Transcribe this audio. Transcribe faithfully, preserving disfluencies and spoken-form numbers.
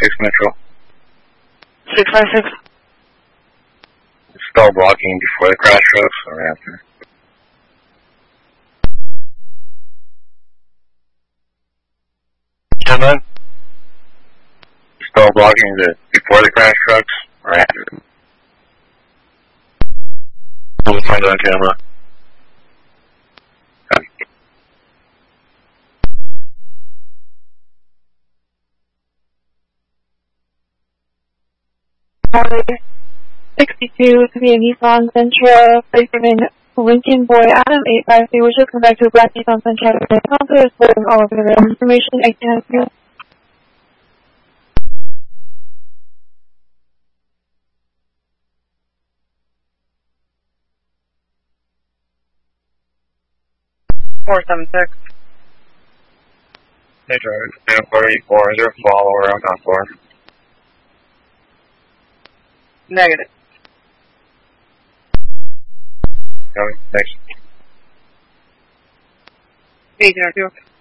six Metro. six five six. Stall blocking before the crash trucks or after? Gemma? Stall blocking is it before the crash trucks or after? We'll find it on camera. sixty-two to be a Nissan Sentra, placement Lincoln Boy Adam eight five three. We should come back to a black Nissan Sentra. The counter is putting all of the information I can help you. four seven six. Hey, driver. four eight four. Is there a follower on that floor? Negative. Thanks. eight zero two.